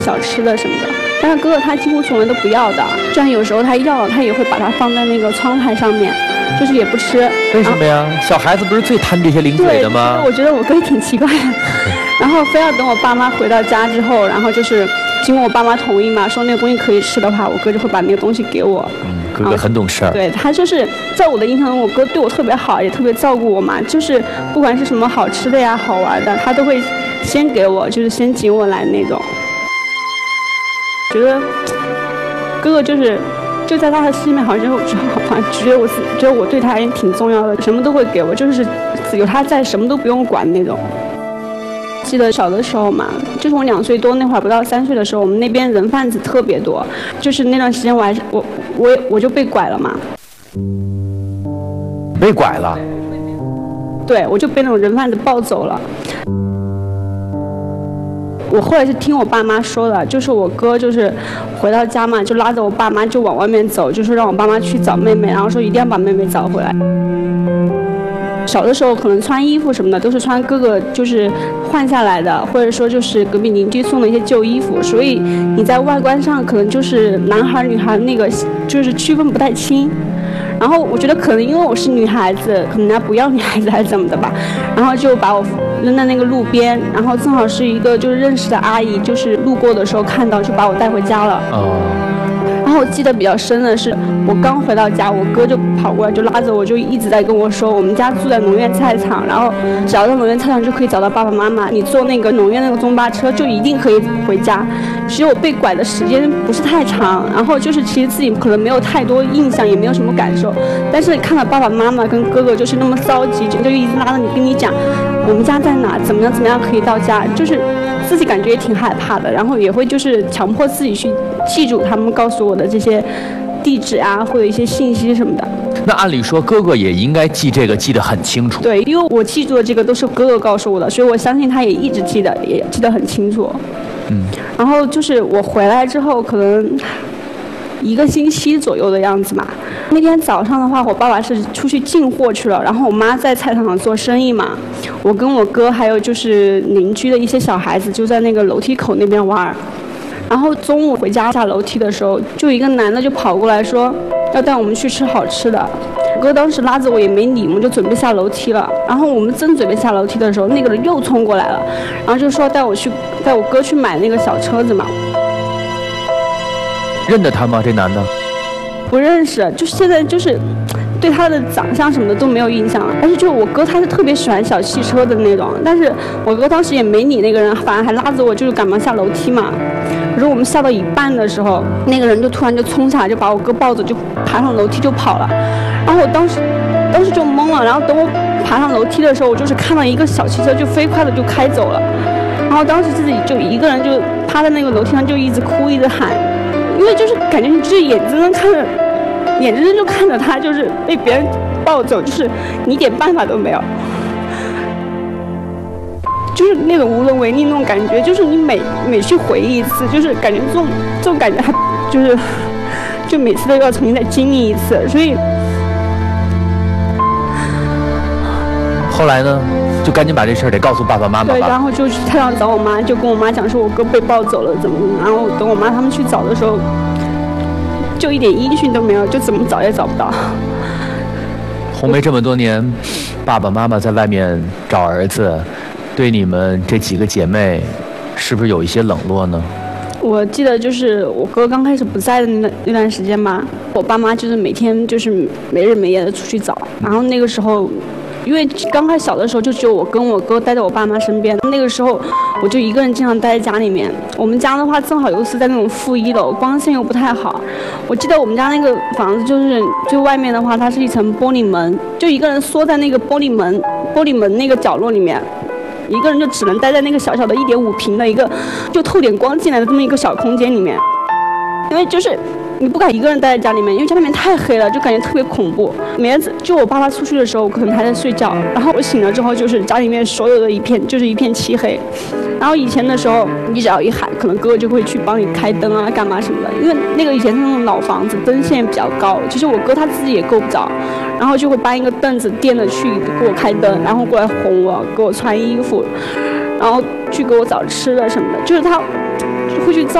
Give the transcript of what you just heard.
小吃的什么的。但是哥哥他几乎从来都不要的，虽然有时候他要了，他也会把它放在那个窗台上面，就是也不吃。 为什么呀？小孩子不是最贪这些零嘴的吗？ 对，我觉得我哥也挺奇怪的。然后非要等我爸妈回到家之后，然后就是经过我爸妈同意嘛，说那个东西可以吃的话，我哥就会把那个东西给我。 哥哥很懂事儿。 对，他就是在我的印象中，我哥对我特别好，也特别照顾我嘛。就是不管是什么好吃的呀、好玩的，他都会先给我，就是先请我来那种。觉得哥哥就在他的心里面，好像觉得我对他也挺重要的，什么都会给我，就是有他在，什么都不用管那种。记得小的时候嘛，就是我2岁多那会儿，不到3岁的时候，我们那边人贩子特别多，就是那段时间我就被拐了嘛。 被拐了？ 对，我就被那种人贩子抱走了。我后来是听我爸妈说的，就是我哥就是回到家嘛，就拉着我爸妈就往外面走，就说让我爸妈去找妹妹，然后说一定要把妹妹找回来。小的时候可能穿衣服什么的都是穿哥哥就是换下来的，或者说就是隔壁邻居送的一些旧衣服，所以你在外观上可能就是男孩女孩那个就是区分不太清。然后我觉得可能因为我是女孩子，可能人家不要女孩子还是怎么的吧，然后就把我扔在那个路边，然后正好是一个就是认识的阿姨，就是路过的时候看到，就把我带回家了。然后我记得比较深的是，我刚回到家，我哥就跑过来，就拉着我，就一直在跟我说，我们家住在农院菜场，然后只要到农院菜场就可以找到爸爸妈妈，你坐那个农院那个中巴车就一定可以回家。其实我被拐的时间不是太长，然后就是其实自己可能没有太多印象，也没有什么感受，但是看到爸爸妈妈跟哥哥就是那么着急，就一直拉着你跟你讲我们家在哪，怎么样可以到家，就是自己感觉也挺害怕的，然后也会就是强迫自己去记住他们告诉我的这些地址啊，或者一些信息什么的。 那按理说哥哥也应该记这个记得很清楚。 对，因为我记住的这个都是哥哥告诉我的，所以我相信他也一直记得，也记得很清楚。然后就是我回来之后可能1个星期左右的样子嘛。那天早上的话，我爸爸是出去进货去了，然后我妈在菜场上做生意嘛。我跟我哥还有就是邻居的一些小孩子就在那个楼梯口那边玩。然后中午回家下楼梯的时候，就一个男的就跑过来说要带我们去吃好吃的。我哥当时拉着我也没理，我们就准备下楼梯了。然后我们正准备下楼梯的时候，那个人又冲过来了，然后就说带我哥去买那个小车子嘛。 认得他吗？这男的？ 不认识，就现在就是对他的长相什么的都没有印象，但是就我哥他是特别喜欢小汽车的那种，但是我哥当时也没理那个人，反而还拉着我就是赶忙下楼梯嘛。可是我们下到一半的时候，那个人就突然就冲下来，就把我哥抱着就爬上楼梯就跑了。然后我当时就懵了，然后等我爬上楼梯的时候，我就是看到一个小汽车就飞快的就开走了。然后当时自己就一个人就趴在那个楼梯上就一直哭一直喊，因为就是感觉你就是眼睁睁就看着他就是被别人抱走，就是你一点办法都没有，就是那种无能为力那种感觉，就是你每去回忆一次，就是感觉这种感觉还就每次都要重新再经历一次，所以后来呢，就赶紧把这事儿得告诉爸爸妈妈吧。 对，然后就去菜场找我妈，就跟我妈讲说我哥被抱走了怎么，然后等我妈他们去找的时候，就一点音讯都没有，就怎么找也找不到。 红梅这么多年，爸爸妈妈在外面找儿子，对你们这几个姐妹，是不是有一些冷落呢？ 我记得就是我哥刚开始不在的那段时间嘛，我爸妈就是每天就是没日没夜的出去找，然后那个时候，因为刚开始小的时候就只有我跟我哥待在我爸妈身边，那个时候我就一个人经常待在家里面。我们家的话正好又是在那种负1楼，光线又不太好。我记得我们家那个房子就外面的话，它是一层玻璃门，就一个人缩在那个玻璃门那个角落里面。一个人就只能待在那个小小的1.5平的一个就透点光进来的这么一个小空间里面，因为就是你不敢一个人待在家里面，因为家里面太黑了，就感觉特别恐怖。每次就我爸爸出去的时候，我可能还在睡觉，然后我醒了之后，就是家里面所有的一片漆黑。然后以前的时候，你只要一喊，可能哥哥就会去帮你开灯啊，干嘛什么的。因为那个以前是那种老房子，灯线比较高，其实我哥他自己也够不着，然后就会搬一个凳子垫着去给我开灯，然后过来哄我，给我穿衣服，然后去给我找吃的什么的。就是他会去造